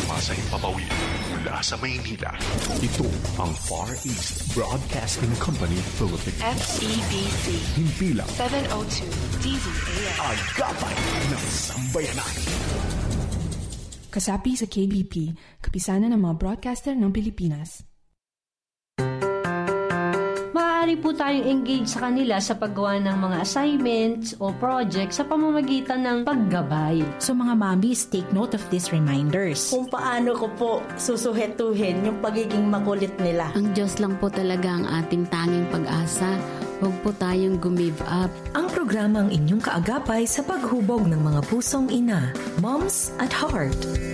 programa sa himpapawid mula sa Maynila. Ito ang Far East Broadcasting Company Philippines. FEBC. Himpilang 702 DZAM. Agapay ng Sambayanan. Kasapi sa KBP, kapisanan ng mga broadcaster ng Pilipinas. Maaari po tayong engage sa kanila sa paggawa ng mga assignments o projects sa pamamagitan ng paggabay. So mga mommies, take note of these reminders. Kung paano ko po susuhetuhin yung pagiging makulit nila. Ang Diyos lang po talaga ang ating tanging pag-asa. Huwag po tayong gumive up. Ang programang inyong kaagapay sa paghubog ng mga pusong ina. Moms at Heart.